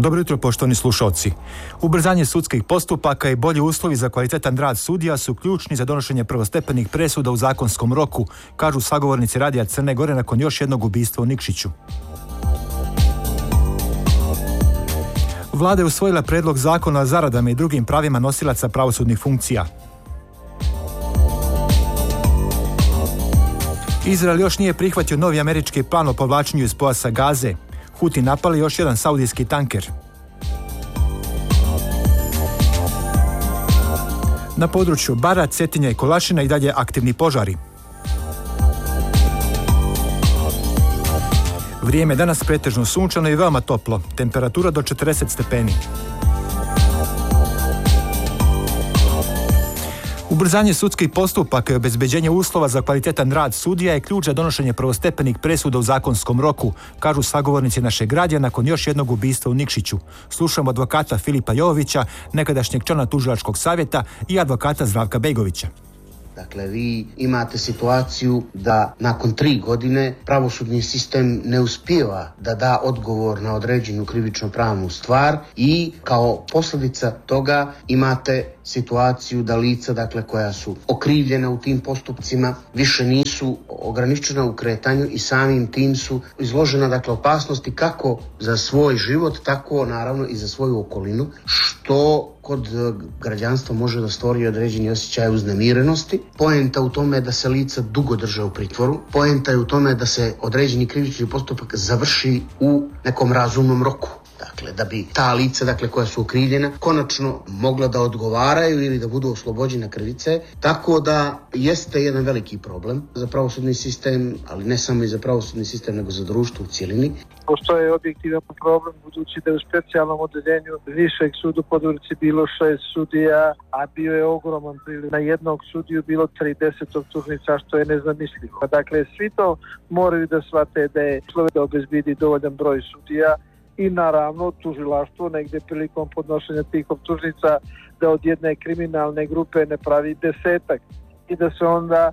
Dobro jutro, poštovani slušalci. Ubrzanje sudskih postupaka i bolji uslovi za kvalitetan rad sudija su ključni za donošenje prvostepenih presuda u zakonskom roku, kažu sagovornici Radija Crne Gore nakon još jednog ubistva u Nikšiću. Vlada je usvojila predlog zakona o zaradama i drugim pravima nosilaca pravosudnih funkcija. Izrael još nije prihvatio novi američki plan o povlačenju iz pojasa Gaze. Huti napali još jedan saudijski tanker. Na području Bara, Cetinja i Kolašina i dalje aktivni požari. Vrijeme danas pretežno sunčano i veoma toplo. Temperatura do 40 stepeni. Ubrzanje sudskih postupaka i obezbeđenje uslova za kvalitetan rad sudija je ključ za donošenje prvostepenih presuda u zakonskom roku, kažu sagovornici našeg radija nakon još jednog ubistva u Nikšiću. Slušamo advokata Filipa Jovovića, nekadašnjeg člana tužilačkog savjeta, i advokata Zdravka Begovića. Dakle, vi imate situaciju da nakon 3 godine pravosudni sistem ne uspijeva da da odgovor na određenu krivično-pravnu stvar i kao posljedica toga imate situaciju da lica, dakle, koja su okrivljena u tim postupcima više nisu ograničena u kretanju i samim tim su izložena, dakle, opasnosti kako za svoj život, tako naravno i za svoju okolinu, što kod građanstva može da stvori određeni osjećaj uznemirenosti. Poenta u tome je da se lica dugo drže u pritvoru. Poenta je u tome da se određeni krivični postupak završi u nekom razumnom roku. Dakle, da bi ta lica, dakle, koja su okrivljena, konačno mogla da odgovaraju ili da budu oslobođena krivice. Tako da jeste jedan veliki problem za pravosudni sistem, ali ne samo i za pravosudni sistem, nego za društvo u cjelini. Postoje objektivan problem, budući da je u specijalnom odeljenju Višeg suda u Podgorici bilo 6 sudija, a bio je ogroman priliv. Na jednog sudiju bilo 30 optužnica, što je nezamislivo. Dakle, svi to moraju da shvate da je da obezbedi dovoljan broj sudija i naravno tužilaštvo negdje prilikom podnošenja tih optužnica da od jedne kriminalne grupe ne pravi 10 i da se onda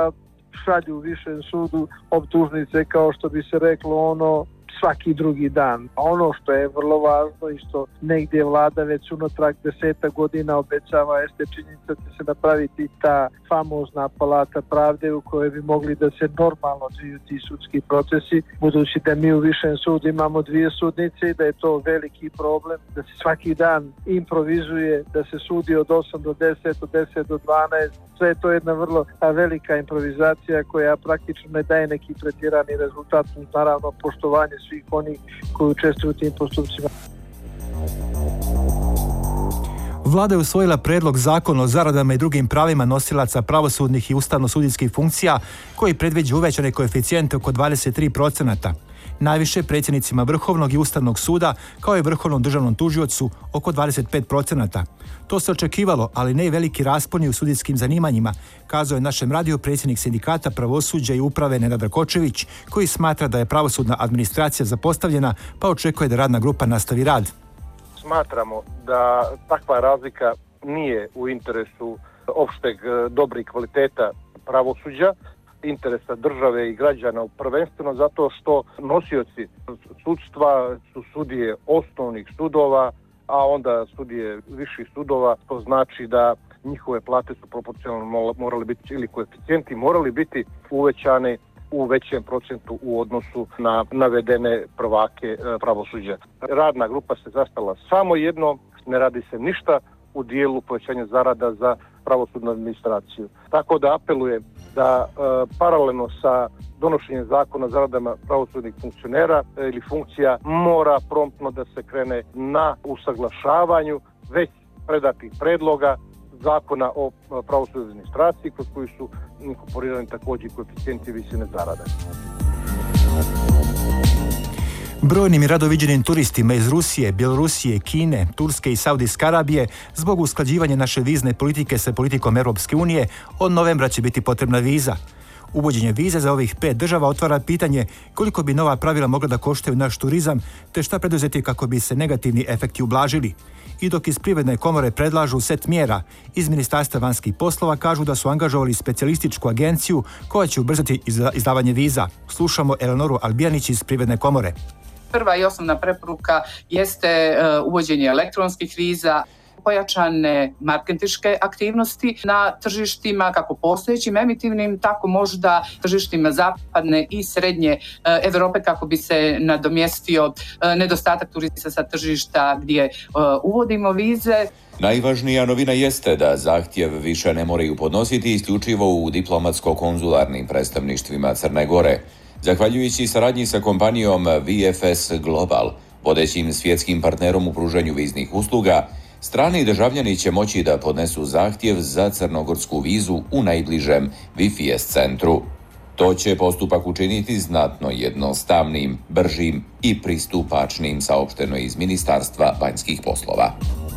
šalju u višem sudu optužnice, kao što bi se reklo, svaki drugi dan. Ono što je vrlo važno i što negdje vlada već unatrag 10 godina obećava jeste činjenica da će se napraviti ta famozna palata pravde u kojoj bi mogli da se normalno odviju ti sudski procesi, budući da mi u višem sudu imamo 2 sudnice i da je to veliki problem, da se svaki dan improvizuje, da se sudi od 8 do 10, od 10 do 12. Sve je to jedna vrlo velika improvizacija koja praktično ne daje neki pretjerani rezultat, naravno poštovanje svih onih koji učestvuju u tim postupcima. Vlada je usvojila predlog zakona o zaradama i drugim pravima nosilaca pravosudnih i ustavno-sudijskih funkcija koji predviđa uvećane koeficijente oko 23%. Najviše predsjednicima Vrhovnog i Ustavnog suda, kao i Vrhovnom državnom tužiocu, oko 25%. To se očekivalo, ali ne i veliki rasponi u sudijskim zanimanjima, kazao je našem radiju predsjednik sindikata pravosuđa i uprave Nenad Rakočević, koji smatra da je pravosudna administracija zapostavljena, pa očekuje da radna grupa nastavi rad. Smatramo da takva razlika nije u interesu opšteg dobra i kvaliteta pravosuđa, interesa države i građana, prvenstveno zato što nosioci sudstva su sudije osnovnih sudova, a onda sudije viših sudova. To znači da njihove plate su proporcionalno morali biti, ili koeficijenti morali biti uvećani u većem procentu u odnosu na navedene prvake pravosuđa. Radna grupa se sastala samo jednom, ne radi se ništa u dijelu povećanja zarada za pravosudnu administraciju. Tako da apelujem da paralelno sa donošenjem zakona o zaradama pravosudnih funkcionera ili funkcija mora promptno da se krene na usaglašavanju već predatih predloga zakona o pravosudnoj administraciji, kroz koji su inkorporirani također koeficijenti visine zarada. Brojnim i rado viđenim turistima iz Rusije, Bjelorusije, Kine, Turske i Saudijske Arabije zbog usklađivanja naše vizne politike sa politikom Europske unije od novembra će biti potrebna viza. Uvođenje vize za ovih 5 država otvara pitanje koliko bi nova pravila mogla da koštaju naš turizam, te šta preduzeti kako bi se negativni efekti ublažili. I dok iz Privredne komore predlažu set mjera, iz Ministarstva vanjskih poslova kažu da su angažovali specijalističku agenciju koja će ubrzati izdavanje viza. Slušamo Eleonoru Albijanić iz Privredne komore. Prva i osnovna preporuka jeste uvođenje elektronskih viza, pojačane marketinške aktivnosti na tržištima, kako postojećim emitivnim, tako možda tržištima zapadne i srednje Evrope, kako bi se nadomjestio nedostatak turista sa tržišta gdje uvodimo vize. Najvažnija novina jeste da zahtjev više ne moraju podnositi isključivo u diplomatsko-konzularnim predstavništvima Crne Gore. Zahvaljujući saradnji sa kompanijom VFS Global, vodećim svjetskim partnerom u pružanju viznih usluga, strani državljani će moći da podnesu zahtjev za crnogorsku vizu u najbližem VFS centru. To će postupak učiniti znatno jednostavnim, bržim i pristupačnim, saopšteno iz Ministarstva vanjskih poslova.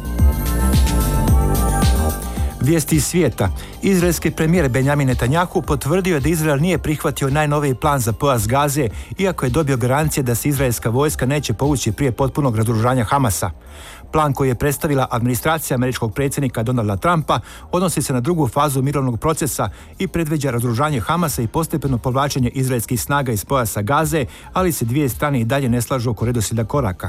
Vijesti iz svijeta. Izraelski premijer Benjamin Netanjahu potvrdio je da Izrael nije prihvatio najnoviji plan za pojas Gaze, iako je dobio garancije da se izraelska vojska neće povući prije potpunog razoružanja Hamasa. Plan koji je predstavila administracija američkog predsjednika Donalda Trumpa odnosi se na drugu fazu mirovnog procesa i predviđa razoružanje Hamasa i postepeno povlačenje izraelskih snaga iz pojasa Gaze, ali se dvije strane i dalje ne slažu oko redoslijeda koraka.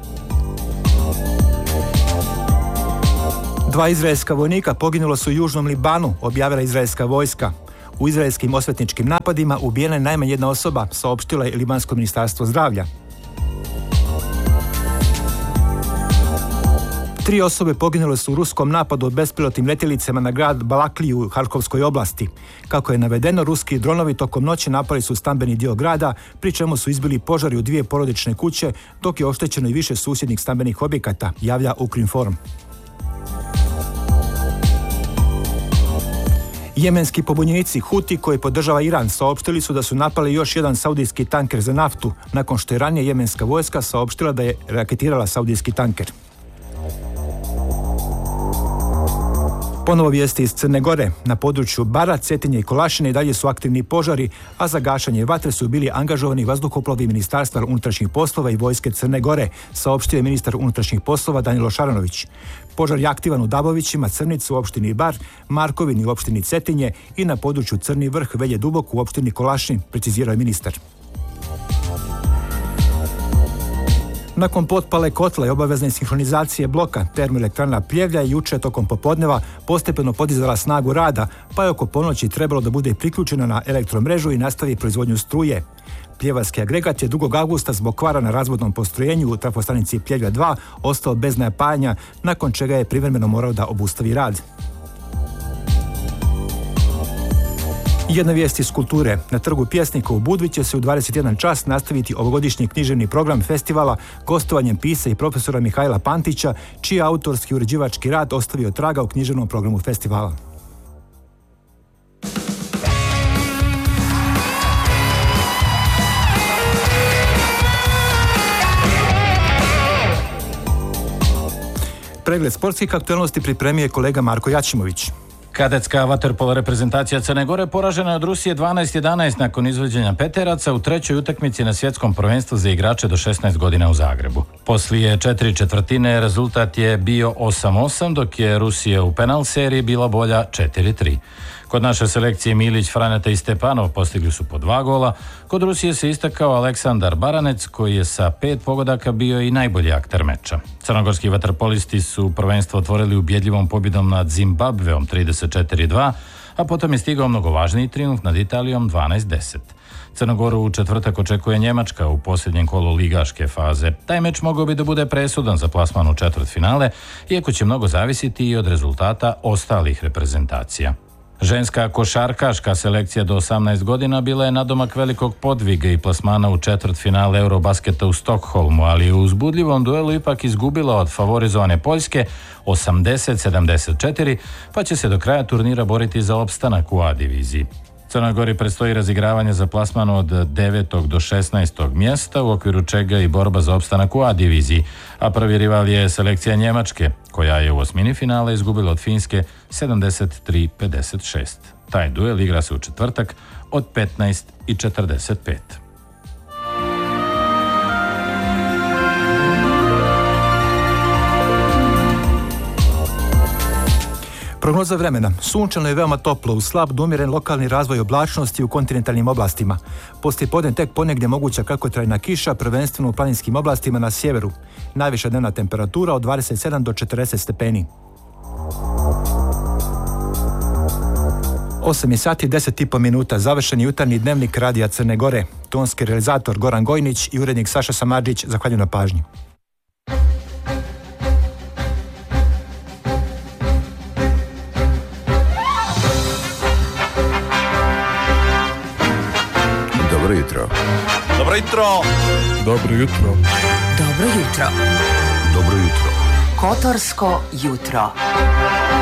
2 izraelska vojnika poginulo su u južnom Libanu, objavila izraelska vojska. U izraelskim osvetničkim napadima ubijena je najmanje jedna osoba, saopštilo je libansko ministarstvo zdravlja. 3 osobe poginule su u ruskom napadu od bespilotnim letjelicama na grad Balakliju u Harkovskoj oblasti. Kako je navedeno, ruski dronovi tokom noći napali su stambeni dio grada, pri čemu su izbili požari u 2 porodične kuće, dok je oštećeno i više susjednih stambenih objekata, javlja Ukrinform. Jemenski pobunjenici Huti koji podržava Iran saopštili su da su napali još jedan saudijski tanker za naftu, nakon što je ranije jemenska vojska saopštila da je raketirala saudijski tanker. Ponovo vijesti iz Crne Gore. Na području Bara, Cetinje i Kolašine i dalje su aktivni požari, a za gašanje vatre su bili angažovani vazduhoplovi Ministarstva unutrašnjih poslova i vojske Crne Gore, saopštio je ministar unutrašnjih poslova Danilo Šaranović. Požar je aktivan u Dabovićima, Crnicu u opštini Bar, Markovini u opštini Cetinje i na području Crni Vrh, Velje Dubok u opštini Kolašin, precizirao je ministar. Nakon potpale kotla i obavezne sinhronizacije bloka, termoelektrana Pljevlja je jučer tokom popodneva postepeno podizala snagu rada, pa je oko ponoći trebalo da bude priključena na elektromrežu i nastavi proizvodnju struje. Pljevarski agregat je 2. avgusta zbog kvara na razvodnom postrojenju u trafostanici Pljevlja 2 ostao bez napajanja, nakon čega je privremeno morao da obustavi rad. Jedna vijest iz kulture. Na trgu Pjesnika u Budvi će se u 21 čas nastaviti ovogodišnji književni program festivala gostovanjem pisca i profesora Mihajla Pantića, čiji je autorski uređivački rad ostavio traga u književnom programu festivala. Pregled sportskih aktualnosti pripremio je kolega Marko Jačimović. Kadetska vaterpolo reprezentacija Crne Gore poražena je od Rusije 12-11 nakon izvođenja peteraca u trećoj utakmici na svjetskom prvenstvu za igrače do 16 godina u Zagrebu. Poslije 4/4 rezultat je bio 8-8, dok je Rusija u penal seriji bila bolja 4-3. Kod naše selekcije Milić, Franeta i Stepanov postigli su po 2 gola. Kod Rusije se istakao Aleksandar Baranec, koji je sa 5 pogodaka bio i najbolji akter meča. Crnogorski vaterpolisti su prvenstvo otvorili ubjedljivom pobjedom nad Zimbabveom 34-2, a potom je stigao mnogo važniji trijumf nad Italijom 12-10. Crnogoru u četvrtak očekuje Njemačka u posljednjem kolu ligaške faze. Taj meč mogao bi da bude presudan za plasman u četvrtfinale, iako će mnogo zavisiti i od rezultata ostalih reprezentacija. Ženska košarkaška selekcija do 18 godina bila je nadomak velikog podviga i plasmana u četvrtfinale Eurobasketa u Stokholmu, ali je u uzbudljivom duelu ipak izgubila od favorizovane Poljske 80-74, pa će se do kraja turnira boriti za opstanak u A diviziji. Crnoj Gori predstoji razigravanje za plasman od 9. do 16. mjesta, u okviru čega i borba za opstanak u A diviziji, a prvi rival je selekcija Njemačke, koja je u osmini finala izgubila od Finske 73-56. Taj duel igra se u četvrtak od 15:45. Prognoza vremena. Sunčano je veoma toplo, uz slab do umjeren lokalni razvoj oblačnosti u kontinentalnim oblastima. Poslije podne tek ponegdje moguća kratkotrajna kiša, prvenstveno u planinskim oblastima na sjeveru. Najviša dnevna temperatura od 27 do 40 stepeni. 8 sati 10,5 minuta, završen jutarnji dnevnik Radija Crne Gore. Tonski realizator Goran Gojnić i urednik Saša Samardžić, zahvaljujem na pažnji. Dobro jutro. Dobro jutro. Dobro jutro. Dobro jutro. Dobro jutro. Kotorsko jutro.